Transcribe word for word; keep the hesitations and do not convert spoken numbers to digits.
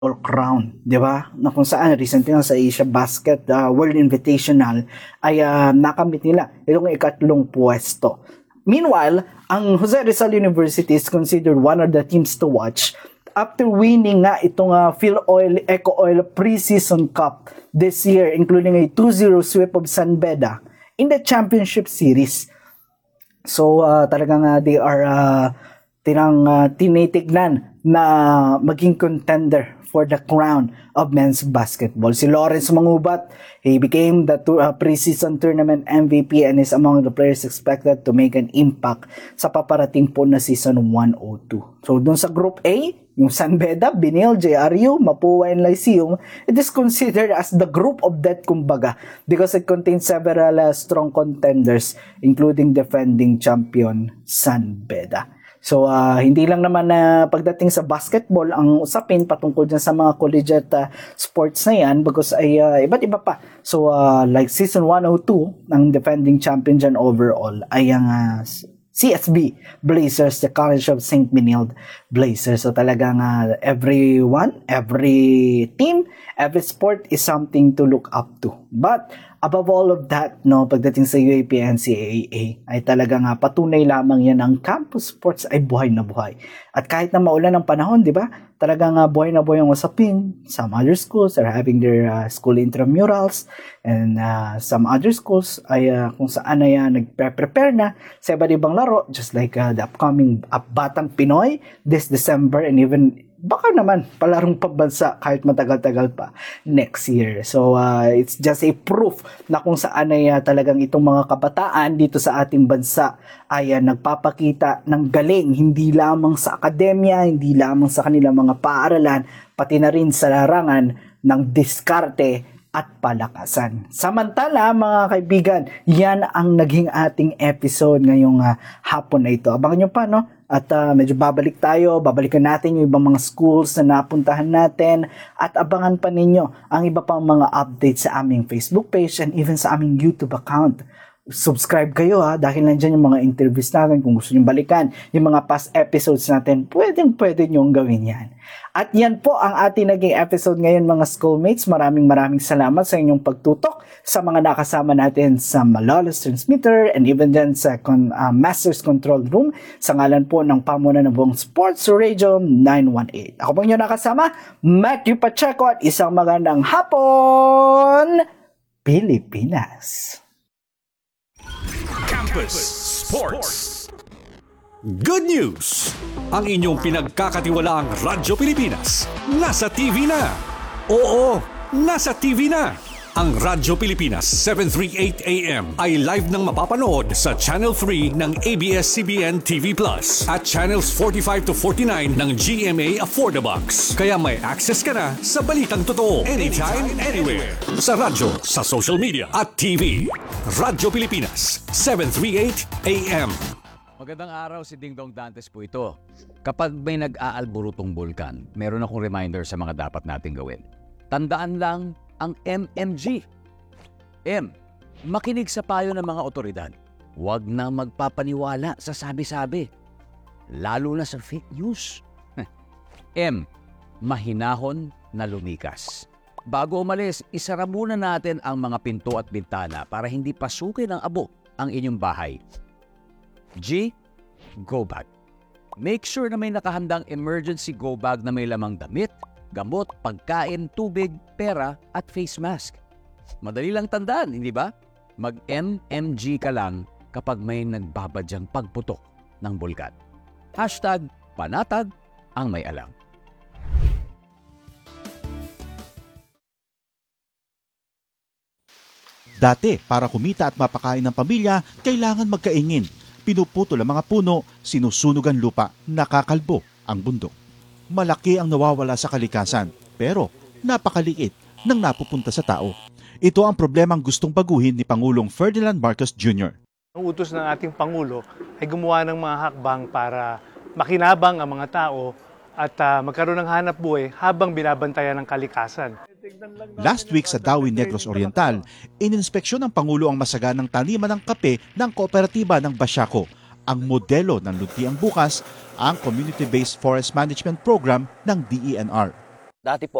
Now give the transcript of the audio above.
crown, di ba? Na kung saan recently nga sa Asia Basket uh, World Invitational ay uh, nakamit nila itong ikatlong pwesto. Meanwhile, ang Jose Rizal University is considered one of the teams to watch after winning nga itong uh, Phil Oil Eco Oil Preseason Cup this year, including a two zero sweep of San Beda in the championship series. So uh, talagang uh, they are uh, tinang uh, tinitignan na maging contender for the crown of men's basketball. Si Lawrence Mangubat, he became the tour, uh, preseason tournament M V P and is among the players expected to make an impact sa paparating po na season one oh two. So dun sa Group A, yung San Beda, Binil, J R U, Mapua, and Lyceum, it is considered as the group of death kumbaga because it contains several uh, strong contenders including defending champion San Beda. So, uh, hindi lang naman na uh, pagdating sa basketball ang usapin patungkol dyan sa mga collegiate uh, sports na yan because ay uh, iba't iba pa. So, uh, like season one oh two, ang defending champion dyan overall ay ang uh, C S B Blazers, the College of Saint Benilde Blazers. So, talagang uh, everyone, every team, every sport is something to look up to. But, above all of that, no, pagdating sa U A P N C A A ay talagang uh, patunay lamang yan ang campus sports ay buhay na buhay. At kahit na maulan ng panahon, di ba? Talagang uh, buhay na buhay ang usapin. Some other schools are having their uh, school intramurals and uh, some other schools ay uh, kung saan ay uh, nagpre-prepare na sa iba't ibang laro just like uh, the upcoming uh, Batang Pinoy this December and even baka naman palarong pambansa kahit matagal-tagal pa next year. So uh, it's just a proof na kung saan ay uh, talagang itong mga kabataan dito sa ating bansa ay uh, nagpapakita ng galing hindi lamang sa akademya, hindi lamang sa kanilang mga paaralan, pati na rin sa larangan ng diskarte at palakasan. Samantala mga kaibigan, yan ang naging ating episode ngayong uh, hapon na ito. Abangan nyo pa, no? At uh, medyo babalik tayo, babalikan natin yung ibang mga schools na napuntahan natin at abangan pa ninyo ang iba pang mga updates sa aming Facebook page and even sa aming YouTube account. Subscribe kayo ha, dahil nandyan yung mga interviews natin. Kung gusto nyo balikan yung mga past episodes natin, pwedeng pwede nyo gawin yan. At yan po ang ating naging episode ngayon mga schoolmates. Maraming maraming salamat sa inyong pagtutok sa mga nakasama natin sa Malolos Transmitter and even dyan sa con, uh, Masters Control Room sa ngalan po ng pamunan ng buong Sports Radio nine one eight. Ako po inyo nakasama, Matthew Pacheco at isang magandang hapon, Pilipinas! Campus Sports. Good news! Ang inyong pinagkakatiwalaang Radyo Pilipinas nasa T V na. Oo, nasa T V na. Ang Radyo Pilipinas seven thirty-eight A M ay live nang mapapanood sa Channel three ng A B S C B N T V Plus at Channels forty-five to forty-nine ng G M A Affordabox. Kaya may access ka na sa balitang totoo anytime, anywhere. Sa radyo, sa social media at T V. Radyo Pilipinas seven thirty-eight A M. Magandang araw, si Ding Dong Dantes po ito. Kapag may nag-aalburutong bulkan, meron akong reminder sa mga dapat nating gawin. Tandaan lang ang M M G. M. Makinig sa payo ng mga otoridad. Huwag na magpapaniwala sa sabi-sabi. Lalo na sa fake news. M. Mahinahon na lumikas. Bago umalis, isara muna natin ang mga pinto at bintana para hindi pasukin ng abo ang inyong bahay. G. Go bag. Make sure na may nakahandang emergency go bag na may lamang damit, gamot, pagkain, tubig, pera at face mask. Madali lang tandaan, hindi ba? Mag-M M G ka lang kapag may nagbabadyang pagputok ng bulkan. Hashtag panatag ang may alam. Dati, para kumita at mapakain ng pamilya, kailangan magkaingin. Pinuputol ang mga puno, sinusunog ang lupa, nakakalbo ang bundok. Malaki ang nawawala sa kalikasan, pero napakaliit nang napupunta sa tao. Ito ang problemang gustong baguhin ni Pangulong Ferdinand Marcos Junior Ang utos ng ating Pangulo ay gumawa ng mga hakbang para makinabang ang mga tao at uh, magkaroon ng hanap buhay habang binabantayan ng kalikasan. Last week sa Dawi Negros Oriental, ininspeksyon ng Pangulo ang masaganang taniman ng kape ng kooperatiba ng Basyaco. Ang modelo ng Luntiang Bukas, ang Community-Based Forest Management Program ng D E N R. Dati po